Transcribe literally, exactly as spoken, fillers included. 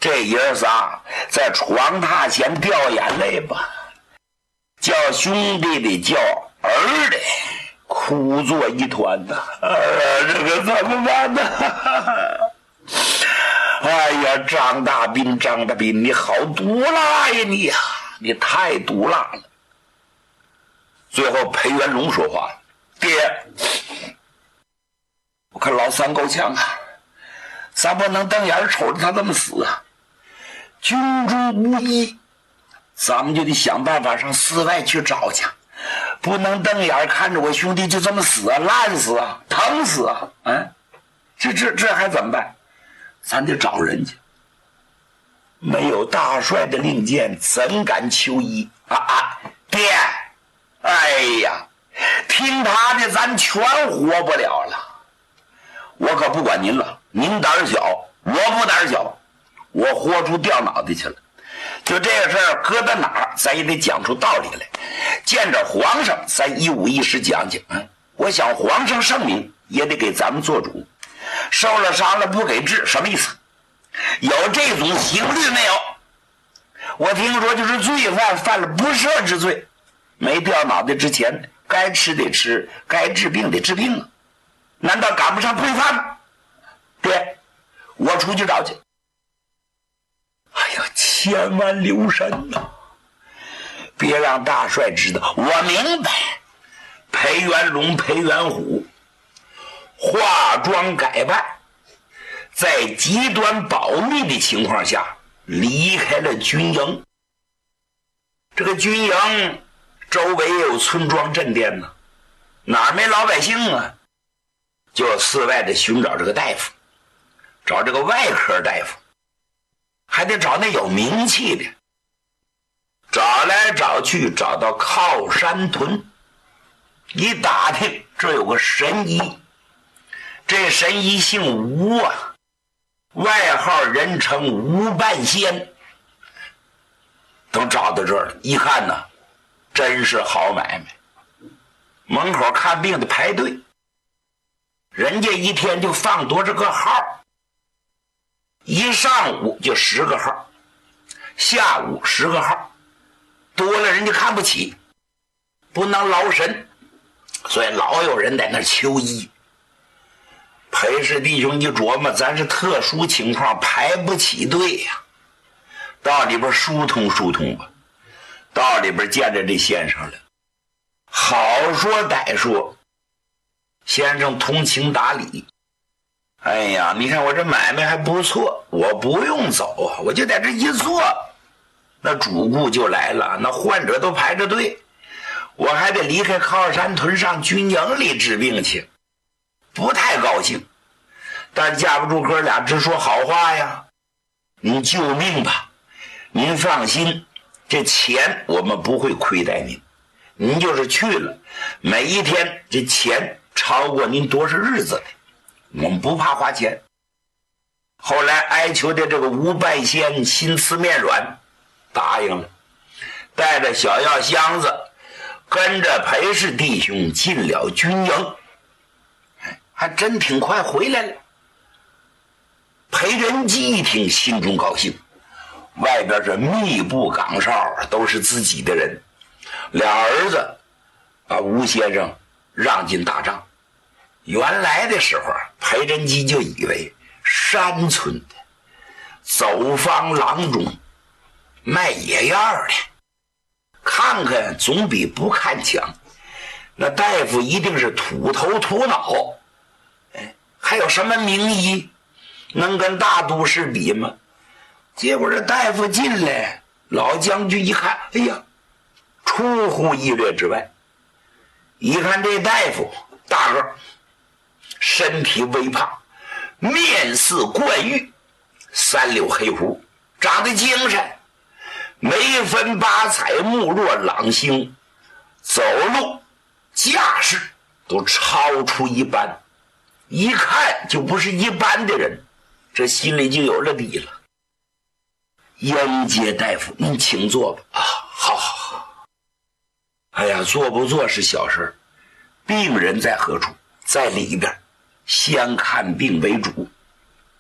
这爷仨在床榻前掉眼泪吧，叫兄弟的，叫儿的，哭作一团呐！哎呀，这个怎么办呢？哎呀，张大斌，张大斌，你好毒辣呀你呀！你太毒辣了。最后裴元龙说话了：“爹，我看老三够呛啊，咱不能瞪眼瞅着他这么死啊！军中无医，咱们就得想办法上寺外去找去，不能瞪眼看着我兄弟就这么死啊，烂死啊，疼死啊！嗯，这这这还怎么办？咱得找人去。没有大帅的令箭，怎敢求医啊啊！爹，哎呀，听他的，咱全活不了了。我可不管您了，您胆小，我不胆小，我豁出掉脑袋去了。就这个事儿搁到哪儿，咱也得讲出道理来。见着皇上，咱一五一十讲讲。嗯，我想皇上圣明，也得给咱们做主。受了伤了不给治，什么意思？有这种刑律没有？我听说就是罪犯犯了不赦之罪，没掉脑袋之前，该吃得吃，该治病得治病啊。难道赶不上规范吗？对，我出去找去。哎呀，千万留神呐，别让大帅知道。我明白，裴元龙、裴元虎化妆改扮，在极端保密的情况下离开了军营。这个军营周围也有村庄镇店呢，哪儿没老百姓啊？就寺外的寻找这个大夫，找这个外科大夫，还得找那有名气的。找来找去，找到靠山屯，一打听，这有个神医，这神医姓吴啊，外号人称吴半仙。等找到这儿了，一看呢，真是好买卖。门口看病的排队，人家一天就放多少个号，一上午就十个号，下午十个号，多了人家看不起，不能劳神，所以老有人在那求医。裴氏弟兄一琢磨，咱是特殊情况，排不起队呀、啊，到里边疏通疏通吧。到里边见着这先生了，好说歹说，先生通情达理。哎呀，你看我这买卖还不错，我不用走啊，我就在这一坐，那主顾就来了，那患者都排着队，我还得离开靠山屯上军营里治病去，不太高兴。但架不住哥俩直说好话呀，您救命吧，您放心，这钱我们不会亏待您，您就是去了，每一天这钱超过您多少日子的，我们不怕花钱。后来哀求的这个吴半仙心慈面软，答应了，带着小药箱子跟着裴氏弟兄进了军营，还真挺快回来了。裴仁基一听心中高兴，外边这密布岗哨都是自己的人，俩儿子把吴先生让进大帐。原来的时候裴仁基就以为山村的走坊郎中卖野样的，看看总比不看强，那大夫一定是土头土脑，哎，还有什么名医能跟大都市比吗？结果这大夫进来，老将军一看，哎呀，出乎意料之外。一看这大夫大个，身体微胖，面似冠玉，三绺黑胡，长得精神，眉分八彩，目若朗星，走路架势都超出一般，一看就不是一般的人，这心里就有了底了。燕阶大夫，您请坐吧。啊，好好好。哎呀，坐不坐是小事，病人在何处？在里边，先看病为主。